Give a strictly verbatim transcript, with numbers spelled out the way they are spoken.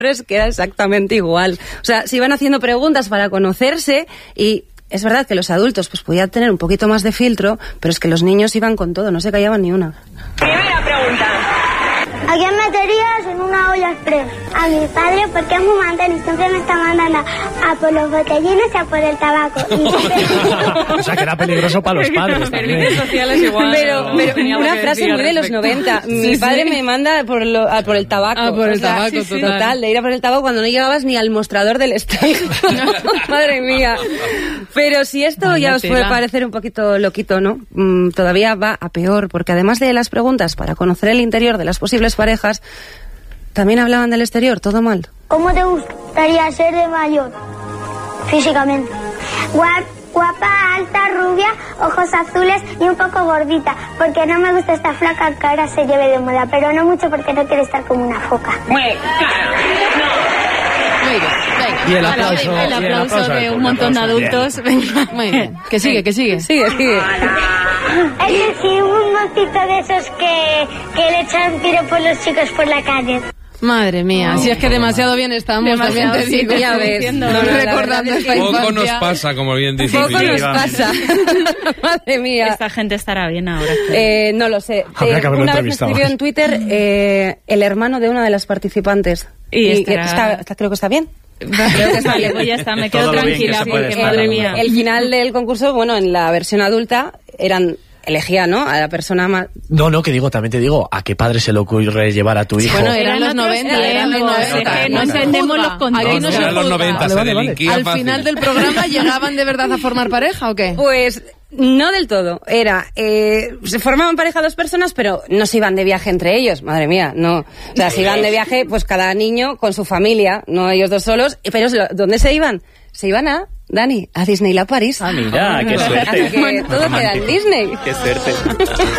que era exactamente igual. O sea, se iban haciendo preguntas para conocerse y es verdad que los adultos pues podían tener un poquito más de filtro, pero es que los niños iban con todo, no se callaban ni una. Primera pregunta. ¿A quién meterías en una olla express? A mi padre, porque es muy mandón y siempre me está mandando a por los botellines y a por el tabaco. Y... o sea, que era peligroso para los padres también. Servicios sociales igual. Pero, pero una frase muy de los noventa. Mi sí, padre sí. me manda por, lo, a por el tabaco. Ah, por el o sea, tabaco, sí, sí, total. total. De ir a por el tabaco cuando no llegabas ni al mostrador del stand. Madre mía. Pero si esto Vaya ya os tela. puede parecer un poquito loquito, ¿no? Mm, todavía va a peor, porque además de las preguntas para conocer el interior de las posibles parejas, también hablaban del exterior, todo mal. ¿Cómo te gustaría ser de mayor? Físicamente. Guap, guapa, alta, rubia, ojos azules y un poco gordita. Porque no me gusta esta flaca que ahora se lleve de moda. Pero no mucho porque no quiero estar como una foca. Muy claro. Muy bien, venga. Y el Vale, aplauso, el y el aplauso aplauso de al un montón de público, adultos. Venga, muy bien. Que sigue, que sigue. Sigue, sigue. Es decir, un montito de esos que, que le echan tiro por los chicos por la calle. Madre mía, si es que demasiado bien estamos, Demasiado, también te sí, digo. ya ves. Diciendo, No, no, la recordando verdad es esta que Poco infancia. nos pasa, como bien dice Poco nos Iván. pasa. Madre mía. Esta gente estará bien ahora. Eh, no lo sé. Habría Eh, que haberlo una vez me entrevistado. escribió en Twitter eh, el hermano de una de las participantes. Y que estará- está, está- creo que está bien. Creo que está bien, pues ya está, me quedo Todo lo bien que tranquila se puede porque, estar, madre la mía. El final del concurso, bueno, en la versión adulta eran elegía, ¿no? A la persona más... No, no, que digo, también te digo, ¿a qué padre se le ocurre llevar a tu hijo? Bueno, eran los otros noventa, eran los tiempos, noventa. es que no se entendemos juzga. los contextos. Aquí No, no se eran los juzga. noventa, Vale, se vale, vale. delinquía Al fácil. final del programa llegaban de verdad a formar pareja o qué? Pues no del todo. Era, eh, se formaban pareja dos personas, pero no se iban de viaje entre ellos. Madre mía, no. O sea, se iban de viaje, pues cada niño con su familia, no ellos dos solos. Pero ¿dónde se iban? Se iban a, Dani, a Disneyland París. Ah, mira, qué Así suerte. que todo queda en Disney. Qué suerte.